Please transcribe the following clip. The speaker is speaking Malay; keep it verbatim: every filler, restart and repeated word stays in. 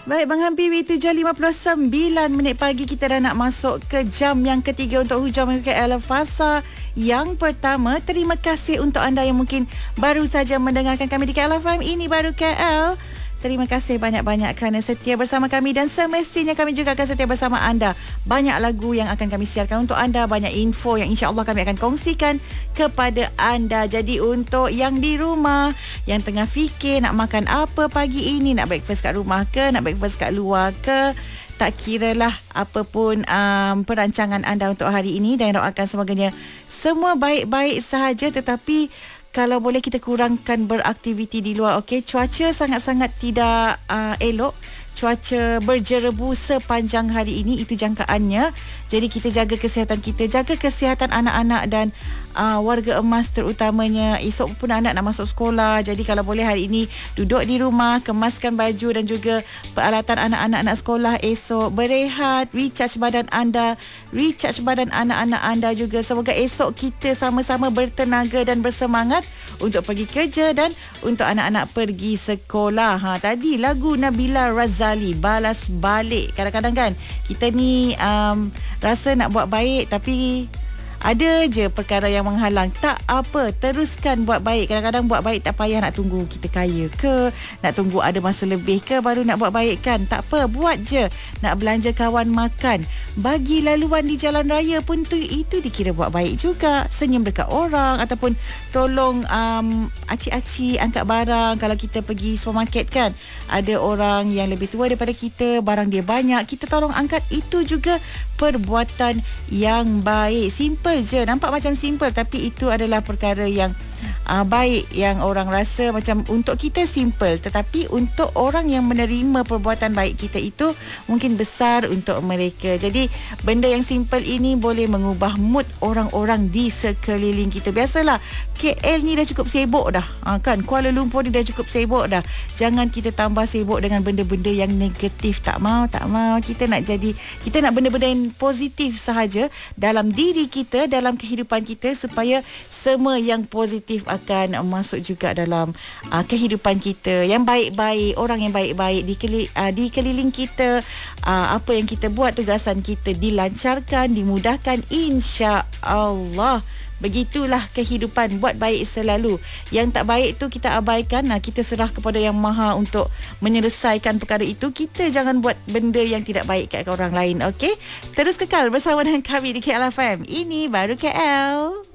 Baik, Bang Hampi, tujuh lima puluh sembilan minit pagi, kita dah nak masuk ke jam yang ketiga untuk Hujah K L Fasa yang pertama. Terima kasih untuk anda yang mungkin baru saja mendengarkan kami di K L F M. Ini baru K L. Terima kasih banyak-banyak kerana setia bersama kami dan semestinya kami juga akan setia bersama anda. Banyak lagu yang akan kami siarkan untuk anda, banyak info yang insya-Allah kami akan kongsikan kepada anda. Jadi untuk yang di rumah, yang tengah fikir nak makan apa pagi ini, nak breakfast kat rumah ke, nak breakfast kat luar ke, tak kiralah apapun um, perancangan anda untuk hari ini, dan doakan semaganya semua baik-baik sahaja. Tetapi kalau boleh kita kurangkan beraktiviti di luar. Okey, cuaca sangat-sangat tidak uh, elok. Cuaca berjerebu sepanjang hari ini, itu jangkaannya. Jadi kita jaga kesihatan kita, jaga kesihatan anak-anak dan uh, warga emas terutamanya. Esok pun anak nak masuk sekolah. Jadi kalau boleh hari ini duduk di rumah, kemaskan baju dan juga peralatan anak-anak nak sekolah esok. Berehat, recharge badan anda, recharge badan anak-anak anda juga. Semoga esok kita sama-sama bertenaga dan bersemangat untuk pergi kerja dan untuk anak-anak pergi sekolah. Ha, tadi lagu Nabila Razali, Balas Balik. Kadang-kadang kan kita ni um, rasa nak buat baik tapi ada je perkara yang menghalang. Tak apa, teruskan buat baik. Kadang-kadang buat baik tak payah nak tunggu kita kaya ke, nak tunggu ada masa lebih ke baru nak buat baik kan. Tak apa, buat je. Nak belanja kawan makan, bagi laluan di jalan raya pun tu, itu dikira buat baik juga. Senyum dekat orang ataupun tolong um, acik-acik angkat barang. Kalau kita pergi supermarket kan, ada orang yang lebih tua daripada kita, barang dia banyak, kita tolong angkat. Itu juga perbuatan yang baik. Simple je, nampak macam simple tapi itu adalah perkara yang uh, baik, yang orang rasa macam untuk kita simple, tetapi untuk orang yang menerima perbuatan baik kita itu mungkin besar untuk mereka. Jadi benda yang simple ini boleh mengubah mood orang-orang di sekeliling kita. Biasalah K L ni dah cukup sibuk dah, ha, kan, Kuala Lumpur ni dah cukup sibuk dah. Jangan kita tambah sibuk dengan benda-benda yang negatif. Tak mau, tak mau. Kita nak jadi, kita nak benda-benda yang positif sahaja dalam diri kita, dalam kehidupan kita, supaya semua yang positif akan masuk juga dalam uh, kehidupan kita. Yang baik-baik, orang yang baik-baik di, keli, uh, di keliling kita. Uh, apa yang kita buat, tugasan kita dilancarkan, dimudahkan, insya-Allah. Begitulah kehidupan, buat baik selalu. Yang tak baik tu kita abaikan. Nah, kita serah kepada Yang Maha untuk menyelesaikan perkara itu. Kita jangan buat benda yang tidak baik kat orang lain. Okey? Terus kekal bersama dengan kami di K L F M. Ini baru K L.